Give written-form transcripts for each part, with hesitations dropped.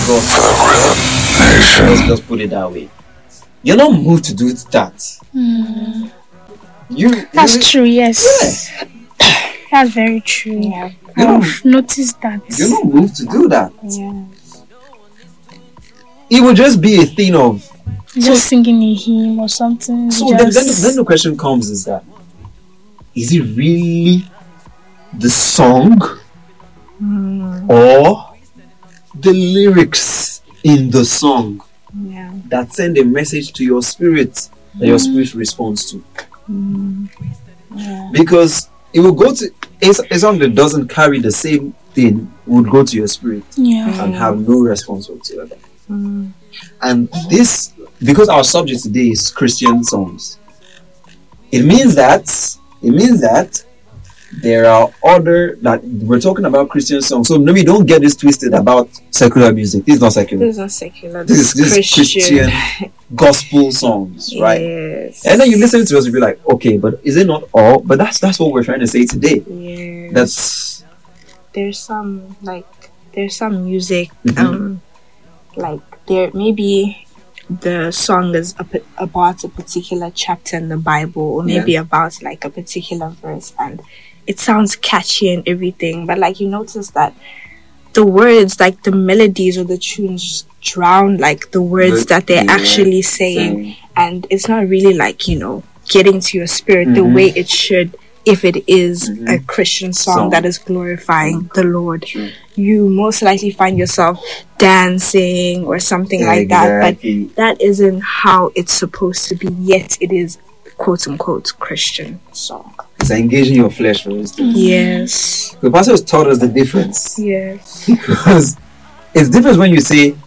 gospel. Let's just put it that way. You're not moved to do that. That's true, yes. Yeah. That's very true. Yeah. I've noticed that. You're not moved to do that. Yeah. It would just be a thing of just singing a hymn or something. So then the question comes is it really the song or the lyrics in the song that send a message to your spirit that your spirit responds to? Because it will go to a song that doesn't carry the same thing would go to your spirit and have no response whatsoever. And this, because our subject today is Christian songs, it means that there are other, that we're talking about Christian songs. So maybe don't get this twisted about secular music. This is not secular. This is not secular. This is Christian gospel songs, right? Yes. And then you listen to us and be like, okay, but is it not all? But that's what we're trying to say today. Yes. There's some music, like there maybe the song is about a particular chapter in the Bible, or maybe about like a particular verse, and it sounds catchy and everything, but like you notice that the words, like the melodies or the tunes, drown like the words that they're actually saying, and it's not really like, getting to your spirit the way it should. If it is a Christian song that is glorifying the Lord, you most likely find yourself dancing or something like that. But that isn't how it's supposed to be. Yet it is, quote unquote, Christian song. It's engaging your flesh, for instance. Yes. The pastor has taught us the difference. Yes. Because it's different when you say,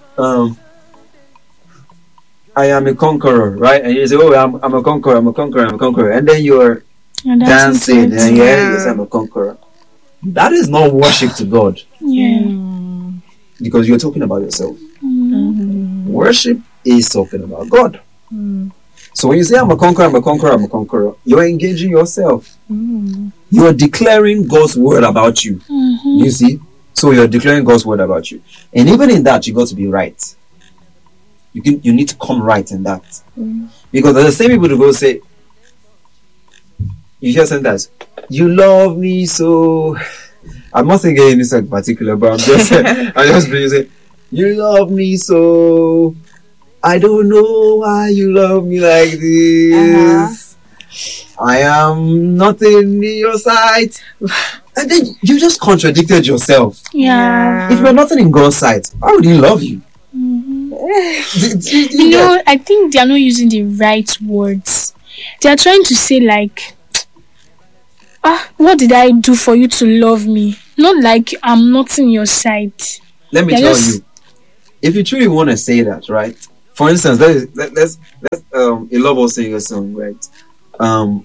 I am a conqueror, right? And you say, oh, I'm a conqueror. And then you're dancing, and yes, I'm a conqueror. That is not worship to God. Because you're talking about yourself. Worship is talking about God. So when you say I'm a conqueror, you're engaging yourself. You are declaring God's word about you. You see? So you're declaring God's word about you. And even in that, you got to be right. You need to come right in that. Because there's the same people who go say, you hear something that, you love me so. I'm not saying any song in particular, but I'm just saying, you love me so. I don't know why you love me like this. I am nothing in your sight. And then you just contradicted yourself. If you're nothing in God's sight, why would He love you? I think they are not using the right words. They are trying to say like, what did I do for you to love me? Not like I'm not in your sight. Let me tell you, if you truly want to say that, right? For instance, let's a lover sing a song, right?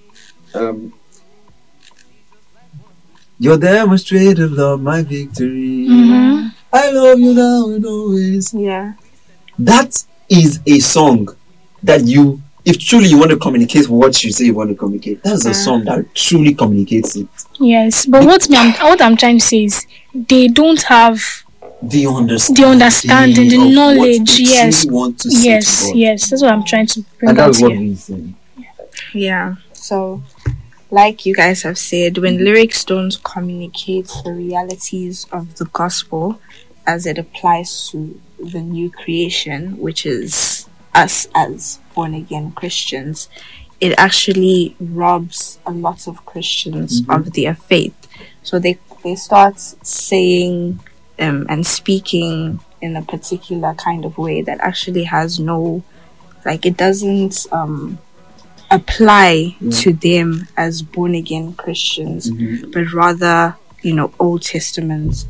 Your demonstrated love, my victory. I love you now and always. That is a song that you, if truly you want to communicate what you say you want to communicate, that's a song that truly communicates it. Yes, but what I'm trying to say is they don't have the understanding, the knowledge. Yes, want to say to God. Yes, that's what I'm trying to bring and that's out what here. we're saying. So like you guys have said, when lyrics don't communicate the realities of the gospel as it applies to the new creation, which is us as born again Christians, it actually robs a lot of Christians of their faith. So they start saying and speaking in a particular kind of way that actually has no, like, it doesn't apply to them as born again Christians, but rather, Old Testament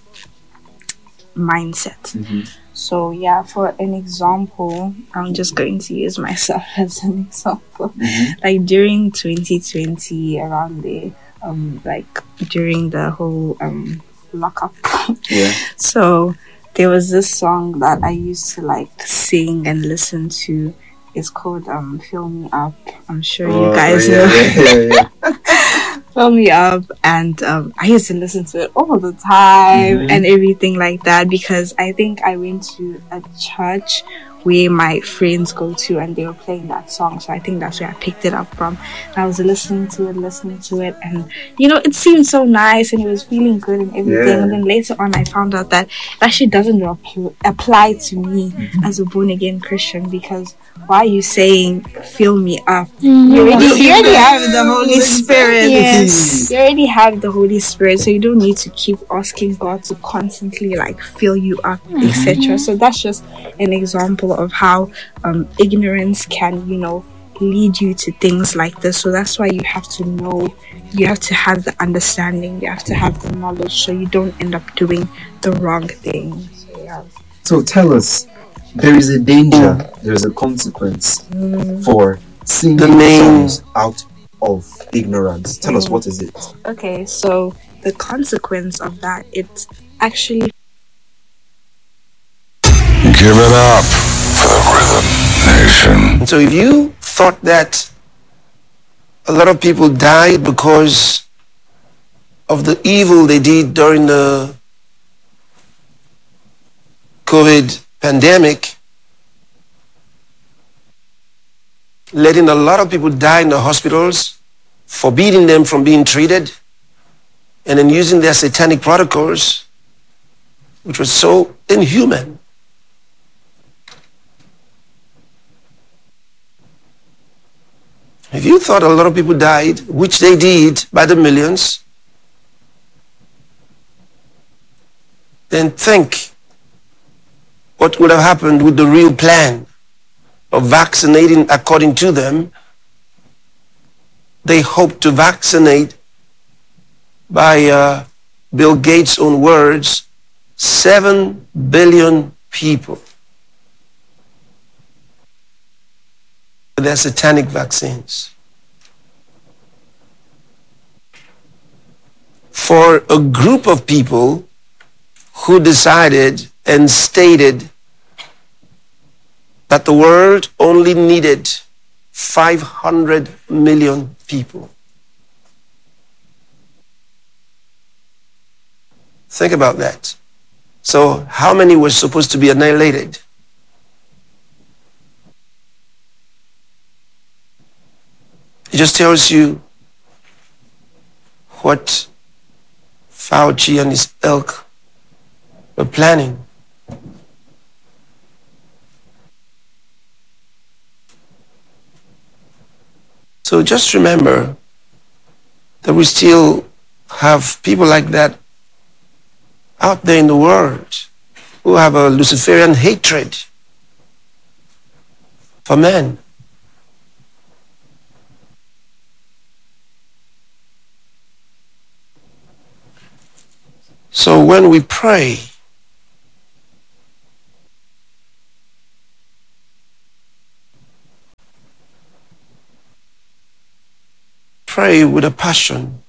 mindset. So for an example, I'm just going to use myself as an example. Like during 2020, around there, like during the whole lockup. So there was this song that I used to like sing and listen to. It's called Fill Me Up. I'm sure you guys know. Fill Me Up, and I used to listen to it all the time and everything like that, because I think I went to a church where my friends go to, and they were playing that song, so I think that's where I picked it up from. And I was listening to it, and it seemed so nice, and it was feeling good and everything. Yeah. And then later on, I found out that it actually doesn't apply to me as a born again Christian, because why are you saying "fill me up"? You already have the Holy Spirit. Yes. You already have the Holy Spirit, so you don't need to keep asking God to constantly fill you up, etc. So that's just an example of how ignorance can, lead you to things like this. So that's why you have to know, you have to have the understanding, you have to have the knowledge, so you don't end up doing the wrong thing. So, yeah. So tell us, there is a danger, there is a consequence for singing songs out of ignorance. Tell us, what is it? Okay, so the consequence of that, it's actually Give it up for the Rhythm Nation. So if you thought that a lot of people died because of the evil they did during the COVID pandemic, letting a lot of people die in the hospitals, forbidding them from being treated, and then using their satanic protocols, which was so inhuman. If you thought a lot of people died, which they did by the millions, then think what would have happened with the real plan of vaccinating according to them. They hope to vaccinate, by Bill Gates' own words, 7 billion people with their satanic vaccines. For a group of people who decided and stated that the world only needed 500 million people. Think about that. So how many were supposed to be annihilated? It just tells you what Fauci and his ilk were planning. So just remember that we still have people like that out there in the world who have a Luciferian hatred for men. So when we pray, pray with a passion.